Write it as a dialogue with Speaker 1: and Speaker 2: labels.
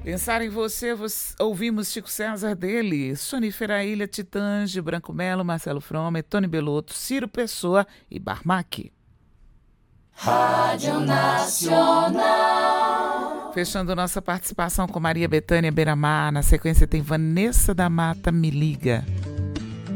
Speaker 1: Pensar em você, ouvimos Chico César dele, Sonífera Ilha, Titãs, de Branco Melo, Marcelo Fromer, Tony Bellotto, Ciro Pessoa e Barmac.
Speaker 2: Rádio Nacional.
Speaker 1: Fechando nossa participação com Maria Bethânia Beiramar, na sequência tem Vanessa da Mata, Me Liga.